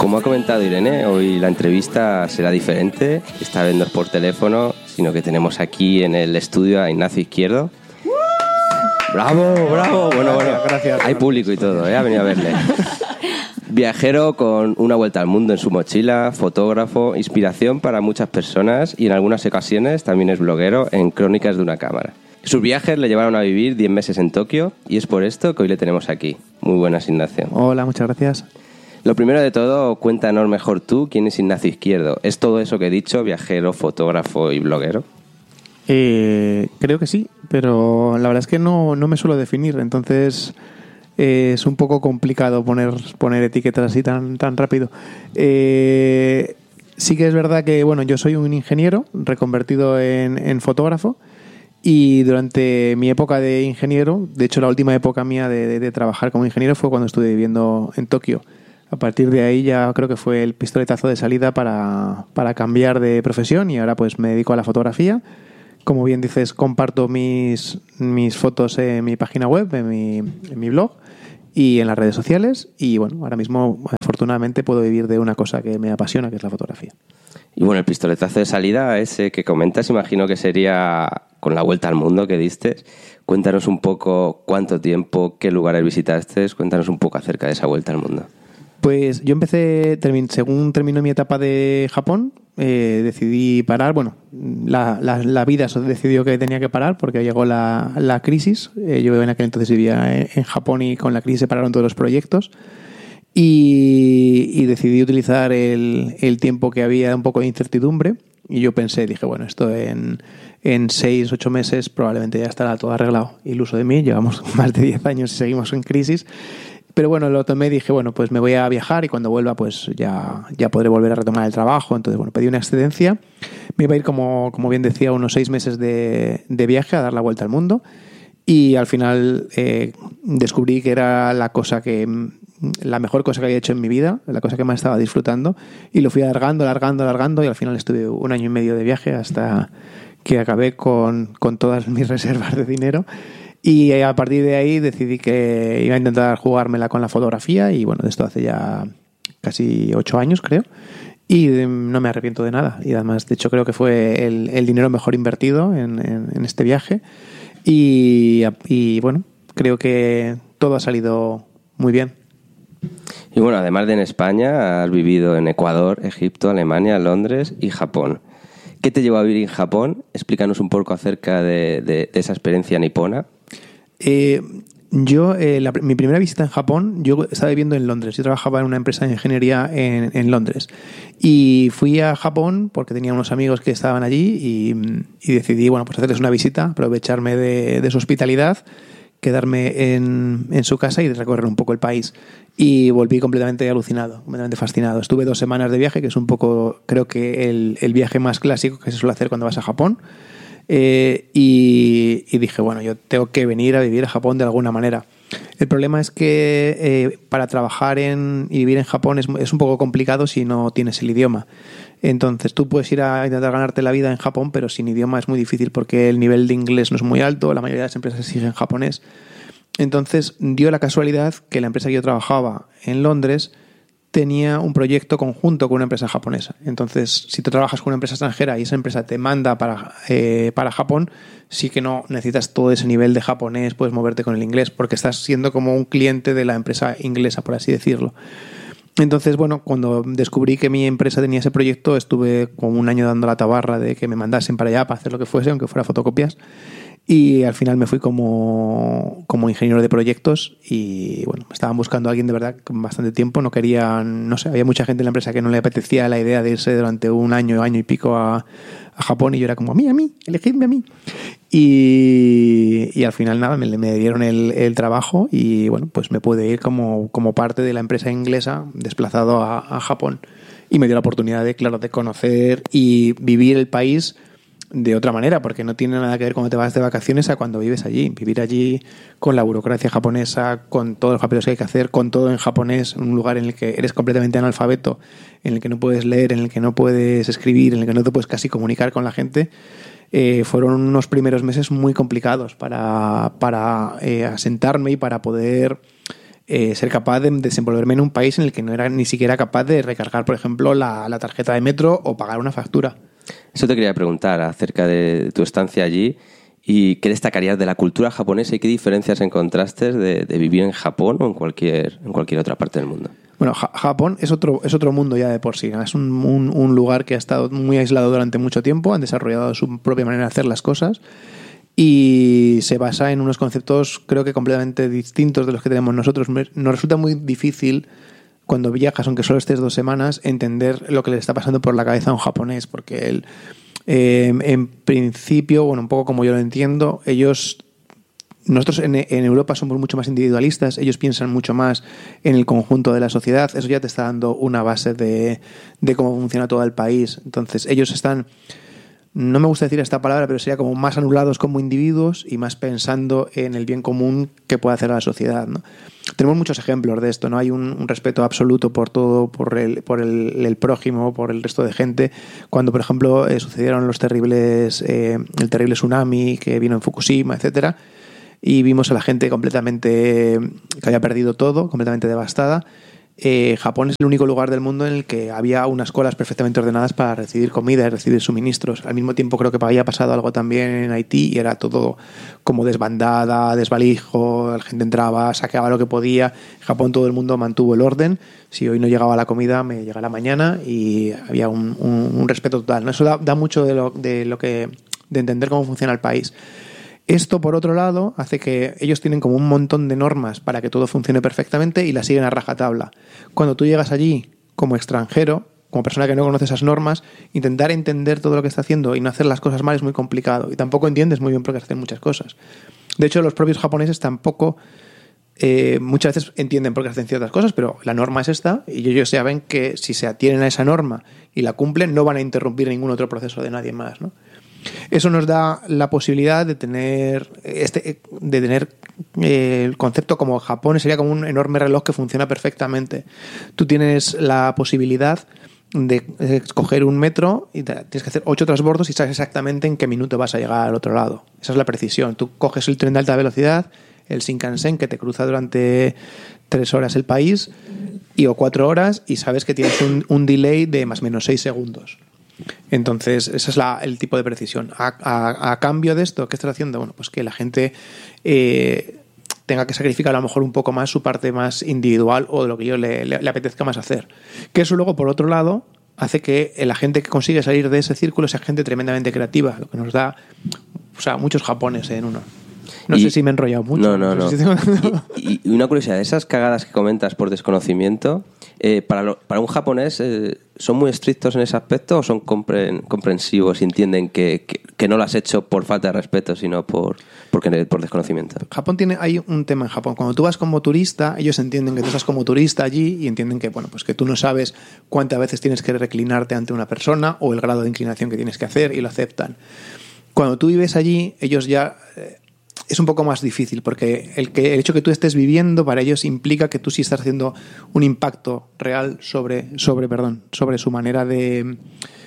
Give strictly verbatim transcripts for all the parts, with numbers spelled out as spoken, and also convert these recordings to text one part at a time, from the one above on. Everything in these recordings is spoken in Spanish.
Como ha comentado Irene, hoy la entrevista será diferente. Esta vez no es por teléfono, sino que tenemos aquí en el estudio a Ignacio Izquierdo. ¡Bravo, bravo! Bueno, bueno, gracias. Hay público y todo, ¿eh? Ha venido a verle. Viajero con una vuelta al mundo en su mochila, fotógrafo, inspiración para muchas personas y en algunas ocasiones también es bloguero en Crónicas de una cámara. Sus viajes le llevaron a vivir diez meses en Tokio y es por esto que hoy le tenemos aquí. Muy buenas, Ignacio. Hola, muchas gracias. Lo primero de todo, cuéntanos mejor tú quién es Ignacio Izquierdo. ¿Es todo eso que he dicho, viajero, fotógrafo y bloguero? Eh, creo que sí, pero la verdad es que no, no me suelo definir, entonces eh, es un poco complicado poner, poner etiquetas así tan, tan rápido. Eh, sí que es verdad que bueno, yo soy un ingeniero reconvertido en, en fotógrafo y durante mi época de ingeniero, de hecho la última época mía de, de, de trabajar como ingeniero fue cuando estuve viviendo en Tokio. A partir de ahí ya creo que fue el pistoletazo de salida para, para cambiar de profesión y ahora pues me dedico a la fotografía. Como bien dices, comparto mis, mis fotos en mi página web, en mi, en mi blog y en las redes sociales. Y bueno, ahora mismo, afortunadamente, puedo vivir de una cosa que me apasiona, que es la fotografía. Y bueno, el pistoletazo de salida, ese que comentas, imagino que sería con la vuelta al mundo que diste. Cuéntanos un poco cuánto tiempo, qué lugares visitaste, cuéntanos un poco acerca de esa vuelta al mundo. Pues yo empecé, termin, según terminó mi etapa de Japón, eh, decidí parar. Bueno, la, la, la vida decidió que tenía que parar porque llegó la, la crisis. Eh, yo en aquel entonces vivía en, en Japón y con la crisis se pararon todos los proyectos. Y, y decidí utilizar el, el tiempo que había un poco de incertidumbre. Y yo pensé, dije, bueno, esto en, en seis, ocho meses probablemente ya estará todo arreglado. Iluso de mí, llevamos más de diez años y seguimos en crisis. Pero bueno, lo tomé y dije, bueno, pues me voy a viajar y cuando vuelva pues ya, ya podré volver a retomar el trabajo. Entonces, bueno, pedí una excedencia. Me iba a ir, como, como bien decía, unos seis meses de, de viaje a dar la vuelta al mundo. Y al final eh, descubrí que era la cosa que la mejor cosa que había hecho en mi vida, la cosa que más estaba disfrutando. Y lo fui alargando, alargando, alargando y al final estuve un año y medio de viaje hasta que acabé con, con todas mis reservas de dinero. Y a partir de ahí decidí que iba a intentar jugármela con la fotografía y bueno, de esto hace ya casi ocho años creo y no me arrepiento de nada y además de hecho creo que fue el, el dinero mejor invertido en, en, en este viaje y, y bueno, creo que todo ha salido muy bien. Y bueno, además de en España, has vivido en Ecuador, Egipto, Alemania, Londres y Japón. ¿Qué te llevó a vivir en Japón? Explícanos un poco acerca de, de, de esa experiencia nipona. Eh, yo, eh, la, mi primera visita en Japón, yo estaba viviendo en Londres. Yo trabajaba en una empresa de ingeniería en, en Londres. Y fui a Japón porque tenía unos amigos que estaban allí y, y decidí, bueno, pues hacerles una visita, aprovecharme de, de su hospitalidad, quedarme en, en su casa y recorrer un poco el país. Y volví completamente alucinado, completamente fascinado. Estuve dos semanas de viaje, que es un poco, creo que el, el viaje más clásico que se suele hacer cuando vas a Japón. Eh, y, y dije, bueno, yo tengo que venir a vivir a Japón de alguna manera. El problema es que eh, para trabajar en, y vivir en Japón es, es un poco complicado si no tienes el idioma. Entonces tú puedes ir a intentar ganarte la vida en Japón, pero sin idioma es muy difícil porque el nivel de inglés no es muy alto, la mayoría de las empresas exigen japonés. Entonces dio la casualidad que la empresa que yo trabajaba en Londres tenía un proyecto conjunto con una empresa japonesa. Entonces, si tú trabajas con una empresa extranjera y esa empresa te manda para, eh, para Japón, sí que no necesitas todo ese nivel de japonés, puedes moverte con el inglés, porque estás siendo como un cliente de la empresa inglesa, por así decirlo. Entonces, bueno, cuando descubrí que mi empresa tenía ese proyecto, estuve como un año dando la tabarra de que me mandasen para allá para hacer lo que fuese, aunque fuera fotocopias. Y al final me fui como, como ingeniero de proyectos y bueno, me estaban buscando a alguien de verdad con bastante tiempo. No querían, no sé, había mucha gente en la empresa que no le apetecía la idea de irse durante un año, año y pico a, a Japón y yo era como, a mí, a mí, elegidme a mí. Y, y al final nada, me, me dieron el, el trabajo y bueno, pues me pude ir como, como parte de la empresa inglesa desplazado a, a Japón y me dio la oportunidad de, claro, de conocer y vivir el país de otra manera, porque no tiene nada que ver cuando te vas de vacaciones a cuando vives allí. Vivir allí con la burocracia japonesa, con todos los papeles que hay que hacer, con todo en japonés, en un lugar en el que eres completamente analfabeto, en el que no puedes leer, en el que no puedes escribir, en el que no te puedes casi comunicar con la gente, eh, fueron unos primeros meses muy complicados para, para eh, asentarme y para poder eh, ser capaz de desenvolverme en un país en el que no era ni siquiera capaz de recargar, por ejemplo, la, la tarjeta de metro o pagar una factura. Eso te quería preguntar acerca de tu estancia allí y qué destacarías de la cultura japonesa y qué diferencias encontraste de, de vivir en Japón o en cualquier, en cualquier otra parte del mundo. Bueno, ja- Japón es otro, es otro mundo ya de por sí. Es un, un, un lugar que ha estado muy aislado durante mucho tiempo, han desarrollado su propia manera de hacer las cosas y se basa en unos conceptos creo que completamente distintos de los que tenemos nosotros. Nos resulta muy difícil cuando viajas, aunque solo estés dos semanas, entender lo que le está pasando por la cabeza a un japonés, porque él, eh, en principio, bueno, un poco como yo lo entiendo, ellos... Nosotros en, en Europa somos mucho más individualistas, ellos piensan mucho más en el conjunto de la sociedad, eso ya te está dando una base de, de cómo funciona todo el país. Entonces ellos están, no me gusta decir esta palabra, pero sería como más anulados como individuos y más pensando en el bien común que puede hacer la sociedad, ¿no? Tenemos muchos ejemplos de esto, ¿no? Hay un, un respeto absoluto por todo, por el, por el, el prójimo, por el resto de gente. Cuando, por ejemplo, eh, sucedieron los terribles, eh, el terrible tsunami que vino en Fukushima, etcétera, y vimos a la gente completamente que había perdido todo, completamente devastada. Eh, Japón es el único lugar del mundo en el que había unas colas perfectamente ordenadas para recibir comida y recibir suministros. Al mismo tiempo creo que había pasado algo también en Haití y era todo como desbandada, desvalijo, la gente entraba, saqueaba lo que podía. En Japón todo el mundo mantuvo el orden. Si hoy no llegaba la comida, me llegará mañana, y había un, un, un respeto total, ¿no? Eso da, da mucho de lo, de lo que de entender cómo funciona el país. Esto, por otro lado, hace que ellos tienen como un montón de normas para que todo funcione perfectamente y las siguen a rajatabla. Cuando tú llegas allí como extranjero, como persona que no conoce esas normas, intentar entender todo lo que está haciendo y no hacer las cosas mal es muy complicado. Y tampoco entiendes muy bien por qué hacen muchas cosas. De hecho, los propios japoneses tampoco eh, muchas veces entienden por qué hacen ciertas cosas, pero la norma es esta y ellos saben que si se atienen a esa norma y la cumplen, no van a interrumpir ningún otro proceso de nadie más, ¿no? Eso nos da la posibilidad de tener este, de tener eh, el concepto como Japón sería como un enorme reloj que funciona perfectamente. Tú tienes la posibilidad de escoger un metro y te, tienes que hacer ocho transbordos y sabes exactamente en qué minuto vas a llegar al otro lado. Esa es la precisión. Tú coges el tren de alta velocidad, el Shinkansen, que te cruza durante tres horas el país y o cuatro horas, y sabes que tienes un, un delay de más o menos seis segundos. Entonces, ese es la, el tipo de precisión. A, a, a cambio de esto, ¿qué estás haciendo? Bueno, pues que la gente eh, tenga que sacrificar a lo mejor un poco más su parte más individual o de lo que yo le, le, le apetezca más hacer. Que eso luego, por otro lado, hace que la gente que consigue salir de ese círculo sea gente tremendamente creativa, lo que nos da, o sea, muchos Japones en uno. No y, sé si me he enrollado mucho. No, no, no. no. Sé si tengo... y, y una curiosidad, esas cagadas que comentas por desconocimiento, eh, para, lo, para un japonés, eh, ¿son muy estrictos en ese aspecto o son compren, comprensivos y entienden que, que, que no lo has hecho por falta de respeto, sino por, porque, por desconocimiento? Japón tiene, hay un tema en Japón. Cuando tú vas como turista, ellos entienden que tú estás como turista allí y entienden que, bueno, pues que tú no sabes cuántas veces tienes que reclinarte ante una persona o el grado de inclinación que tienes que hacer, y lo aceptan. Cuando tú vives allí, ellos ya... Eh, es un poco más difícil, porque el, que, el hecho que tú estés viviendo para ellos implica que tú sí estás haciendo un impacto real sobre, sobre, perdón, sobre su manera de,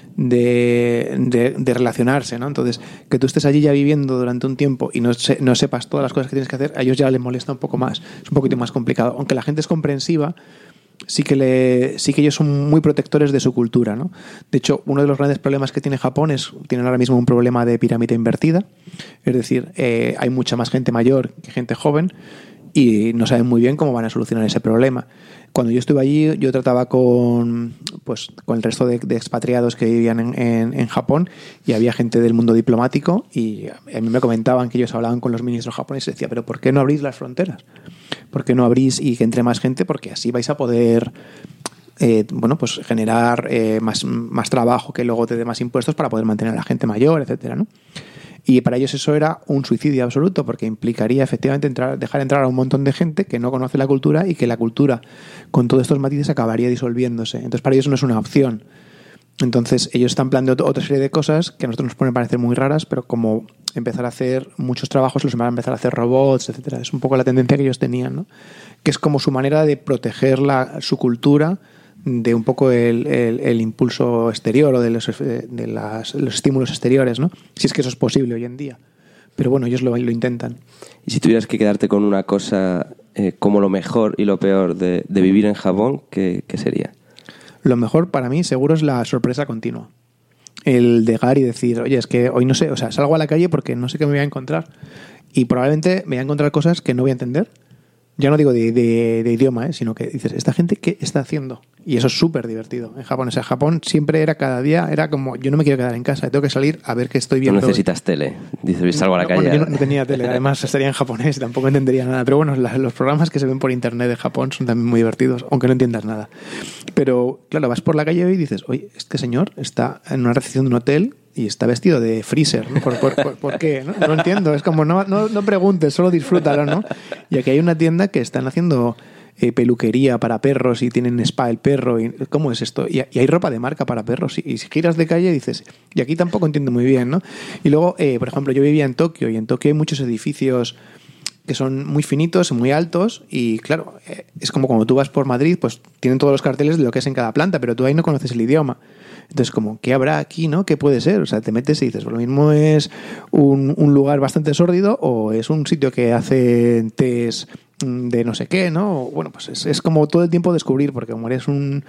de, de, de relacionarse, ¿no? Entonces, que tú estés allí ya viviendo durante un tiempo y no, se, no sepas todas las cosas que tienes que hacer, a ellos ya les molesta un poco más, es un poquito más complicado. Aunque la gente es comprensiva, sí que, le, sí que ellos son muy protectores de su cultura, ¿no? De hecho, uno de los grandes problemas que tiene Japón es, tienen ahora mismo un problema de pirámide invertida, es decir, eh, hay mucha más gente mayor que gente joven y no saben muy bien cómo van a solucionar ese problema. Cuando yo estuve allí, yo trataba con, pues, con el resto de, de expatriados que vivían en, en, en Japón, y había gente del mundo diplomático y a mí me comentaban que ellos hablaban con los ministros japoneses y decía, pero ¿por qué no abrís las fronteras? ¿Por qué no abrís y que entre más gente? Porque así vais a poder eh, bueno, pues generar eh, más, más trabajo que luego te dé más impuestos para poder mantener a la gente mayor, etcétera, ¿no? Y para ellos eso era un suicidio absoluto, porque implicaría efectivamente entrar, dejar entrar a un montón de gente que no conoce la cultura y que la cultura, con todos estos matices, acabaría disolviéndose. Entonces para ellos no es una opción. Entonces ellos están planteando otra serie de cosas que a nosotros nos pueden parecer muy raras, pero como empezar a hacer muchos trabajos, los van a empezar a hacer robots, etcétera. Es un poco la tendencia que ellos tenían, ¿no? Que es como su manera de proteger la, su cultura de un poco el, el, el impulso exterior o de, los, de las, los estímulos exteriores, ¿no? Si es que eso es posible hoy en día. Pero bueno, ellos lo, lo intentan. Y si tuvieras que quedarte con una cosa eh, como lo mejor y lo peor de, de vivir en Japón, ¿qué, qué sería? Lo mejor para mí seguro es la sorpresa continua. El llegar y decir, oye, es que hoy no sé, o sea, salgo a la calle porque no sé qué me voy a encontrar. Y probablemente me voy a encontrar cosas que no voy a entender. Ya no digo de, de, de idioma, ¿eh? Sino que dices, ¿esta gente qué está haciendo? Y eso es súper divertido en Japón. O sea, Japón siempre era cada día, era como, yo no me quiero quedar en casa, tengo que salir a ver qué estoy viendo. No necesitas tele. Dices, salgo a la no, calle. Bueno, yo no, no tenía tele, además estaría en japonés, tampoco entendería nada. Pero bueno, la, los programas que se ven por internet de Japón son también muy divertidos, aunque no entiendas nada. Pero claro, vas por la calle y dices, oye, este señor está en una recepción de un hotel y está vestido de freezer, ¿no? ¿Por, por, por, ¿por qué? ¿No? No entiendo, es como, no, no, no preguntes, solo disfrútalo, ¿no? Y aquí hay una tienda que están haciendo eh, peluquería para perros y tienen spa el perro. Y, ¿cómo es esto? Y, y hay ropa de marca para perros. Y, y si giras de calle dices, y aquí tampoco entiendo muy bien, ¿no? Y luego, eh, por ejemplo, yo vivía en Tokio y en Tokio hay muchos edificios que son muy finitos, muy altos y claro, eh, es como cuando tú vas por Madrid, pues tienen todos los carteles de lo que es en cada planta, pero tú ahí no conoces el idioma. Entonces, como, ¿qué habrá aquí, no? ¿Qué puede ser? O sea, te metes y dices, lo mismo es un, un lugar bastante sórdido o es un sitio que hace tés de no sé qué, ¿no? O, bueno, pues es, es como todo el tiempo descubrir, porque como eres un